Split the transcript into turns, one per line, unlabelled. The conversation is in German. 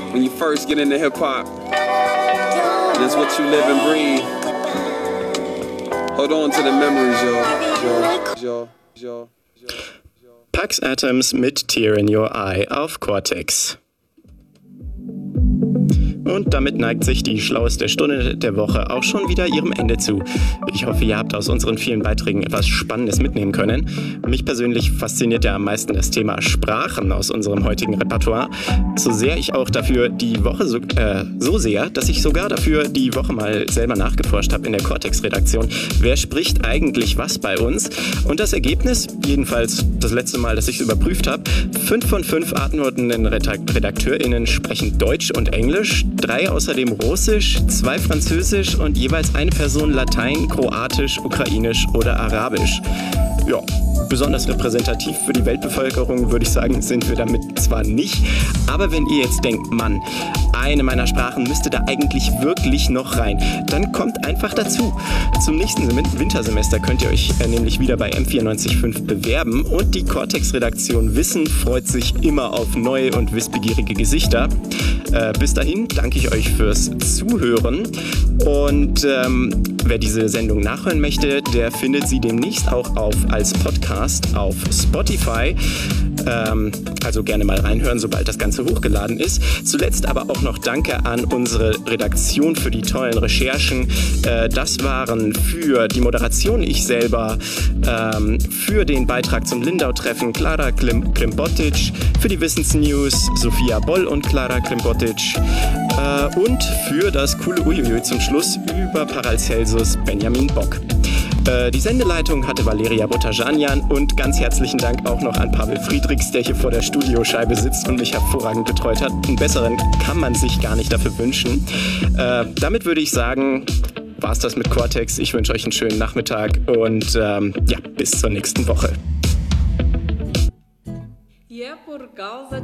when you first get into hip-hop. That's what you live and breathe. Hold on to the memories, yo.
Pax Atoms mit Tear in Your Eye auf Cortex. Und damit neigt sich die schlaueste Stunde der Woche auch schon wieder ihrem Ende zu. Ich hoffe, ihr habt aus unseren vielen Beiträgen etwas Spannendes mitnehmen können. Mich persönlich fasziniert ja am meisten das Thema Sprachen aus unserem heutigen Repertoire. So sehr ich auch dafür die Woche so sehr, dass ich sogar dafür die Woche mal selber nachgeforscht habe in der Cortex-Redaktion. Wer spricht eigentlich was bei uns? Und das Ergebnis, jedenfalls das letzte Mal, dass ich es überprüft habe, 5 von 5 antwortenden RedakteurInnen sprechen Deutsch und Englisch, 3 außerdem Russisch, 2 Französisch und jeweils eine Person Latein, Kroatisch, Ukrainisch oder Arabisch. Ja, besonders repräsentativ für die Weltbevölkerung, würde ich sagen, sind wir damit zwar nicht. Aber wenn ihr jetzt denkt, Mann, eine meiner Sprachen müsste da eigentlich wirklich noch rein, dann kommt einfach dazu. Zum nächsten Wintersemester könnt ihr euch nämlich wieder bei M94.5 bewerben und die Cortex-Redaktion Wissen freut sich immer auf neue und wissbegierige Gesichter. Bis dahin danke ich euch fürs Zuhören und wer diese Sendung nachhören möchte, der findet sie demnächst auch als Podcast auf Spotify. Also gerne mal reinhören, sobald das Ganze hochgeladen ist. Zuletzt aber auch noch Danke an unsere Redaktion für die tollen Recherchen. Das waren für die Moderation ich selber, für den Beitrag zum Lindau-Treffen Clara Klimbotic, für die Wissensnews Sophia Boll und Clara Klimbotic und für das coole Uiuiui zum Schluss über Paracelsus Benjamin Bock. Die Sendeleitung hatte Valeria Botajanian und ganz herzlichen Dank auch noch an Pavel Friedrichs, der hier vor der Studioscheibe sitzt und mich hervorragend betreut hat. Einen besseren kann man sich gar nicht dafür wünschen. Damit würde ich sagen, war's das mit Cortex. Ich wünsche euch einen schönen Nachmittag und bis zur nächsten Woche.